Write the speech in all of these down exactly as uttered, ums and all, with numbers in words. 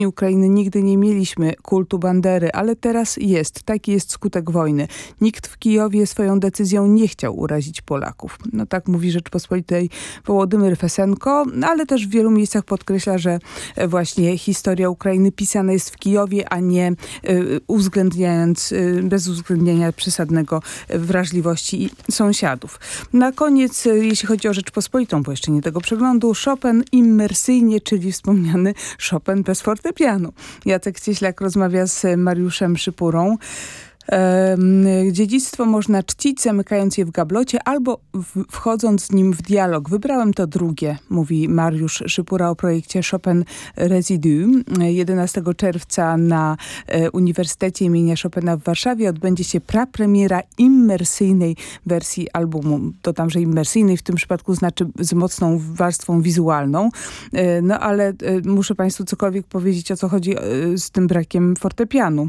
Ukrainy nigdy nie mieliśmy kultu Bandery, ale teraz jest. Taki jest skutek wojny. Nikt w Kijowie swoją decyzją nie chciał urazić Polaków. No tak mówi Rzeczpospolitej Wołodymyr Fesenko, ale też w wielu miejscach podkreśla, że właśnie historia Ukrainy pisana jest w Kijowie, a nie y, uwzględniając, y, bez uwzględniania przesadnego wrażliwości sąsiadów. Na koniec, y, jeśli chodzi o Rzeczpospolitą, bo jeszcze nie tego przeglądu, Chopin immersyjnie, czyli wspomniany Chopin bez fortepianu. Jacek Cieślak rozmawia z Mariuszem Szypurą. Dziedzictwo można czcić, zamykając je w gablocie albo w, wchodząc z nim w dialog. Wybrałem to drugie, mówi Mariusz Szypura o projekcie Chopin Residue. jedenastego czerwca na e, Uniwersytecie imienia Chopina w Warszawie odbędzie się prapremiera immersyjnej wersji albumu. Dodam, że immersyjnej w tym przypadku znaczy z mocną warstwą wizualną. E, no ale e, muszę Państwu cokolwiek powiedzieć, o co chodzi e, z tym brakiem fortepianu.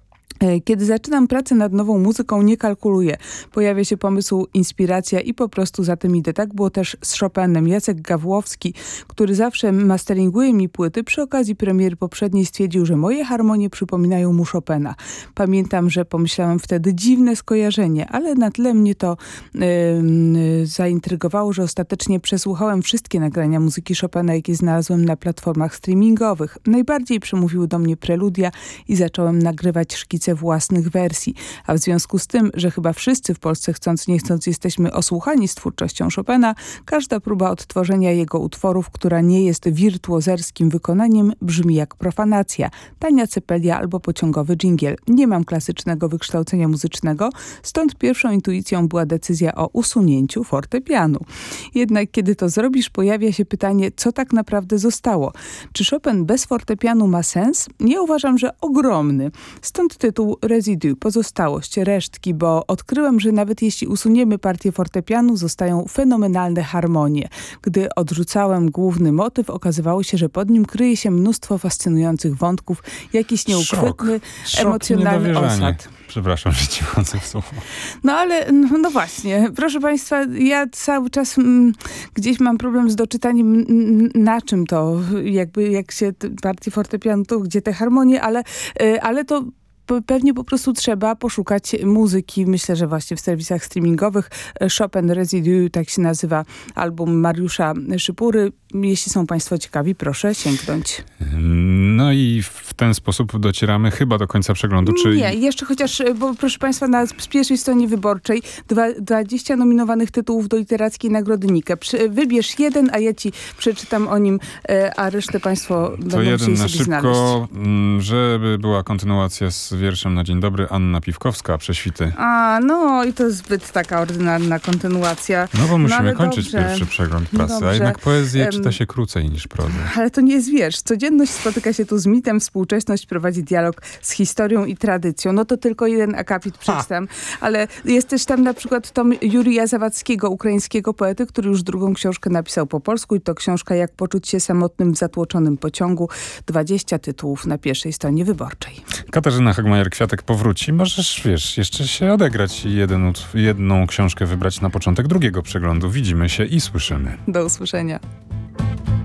Kiedy zaczynam pracę nad nową muzyką, nie kalkuluję. Pojawia się pomysł, inspiracja i po prostu za tym idę. Tak było też z Chopinem. Jacek Gawłowski, który zawsze masteringuje mi płyty, przy okazji premiery poprzedniej stwierdził, że moje harmonie przypominają mu Chopina. Pamiętam, że pomyślałem wtedy dziwne skojarzenie, ale na tyle mnie to yy, yy, zaintrygowało, że ostatecznie przesłuchałem wszystkie nagrania muzyki Chopina, jakie znalazłem na platformach streamingowych. Najbardziej przemówiły do mnie preludia i zacząłem nagrywać szkice własnych wersji. A w związku z tym, że chyba wszyscy w Polsce chcąc nie chcąc jesteśmy osłuchani z twórczością Chopina, każda próba odtworzenia jego utworów, która nie jest wirtuozerskim wykonaniem, brzmi jak profanacja, tania cepelia albo pociągowy dżingiel. Nie mam klasycznego wykształcenia muzycznego, stąd pierwszą intuicją była decyzja o usunięciu fortepianu. Jednak kiedy to zrobisz, pojawia się pytanie, co tak naprawdę zostało. Czy Chopin bez fortepianu ma sens? Ja uważam, że ogromny. Stąd tytuł Residue, pozostałość, resztki, bo odkryłem, że nawet jeśli usuniemy partię fortepianu, zostają fenomenalne harmonie. Gdy odrzucałem główny motyw, okazywało się, że pod nim kryje się mnóstwo fascynujących wątków, jakiś nieuchwytny, Szok, emocjonalny osad. Przepraszam, że ci chodzę w słowo. No ale, no, no właśnie, proszę Państwa, ja cały czas m, gdzieś mam problem z doczytaniem, m, na czym to, jakby jak się partię fortepianu, to gdzie te harmonie, ale, y, ale to pewnie po prostu trzeba poszukać muzyki. Myślę, że właśnie w serwisach streamingowych Chopin Residue, tak się nazywa album Mariusza Szypury. Jeśli są Państwo ciekawi, proszę sięgnąć. No i w ten sposób docieramy chyba do końca przeglądu. Czy... Nie, jeszcze chociaż, bo proszę Państwa, na pierwszej stronie wyborczej dwadzieścia nominowanych tytułów do Literackiej Nagrody Nike. Wybierz jeden, a ja ci przeczytam o nim, a resztę Państwo to będą jeden musieli na sobie szybko, znaleźć. żeby była kontynuacja z wierszem na dzień dobry, Anna Piwkowska, Prześwity. A, no i to jest zbyt taka ordynarna kontynuacja. No bo musimy no, kończyć dobrze. pierwszy przegląd prasy, Dobrze. a jednak poezję um, czyta się krócej niż prozę. Ale to nie jest wiersz. Codzienność spotyka się tu z mitem, współczesność prowadzi dialog z historią i tradycją. No to tylko jeden akapit przeczytam, ale jest też tam na przykład tom Jurija Zawadzkiego, ukraińskiego poety, który już drugą książkę napisał po polsku i to książka Jak poczuć się samotnym w zatłoczonym pociągu. dwadzieścia tytułów na pierwszej stronie wyborczej. Katarzyna Hagmajer-Kwiatek powróci. Możesz, wiesz, jeszcze się odegrać i jeden, jedną książkę wybrać na początek drugiego przeglądu. Widzimy się i słyszymy. Do usłyszenia.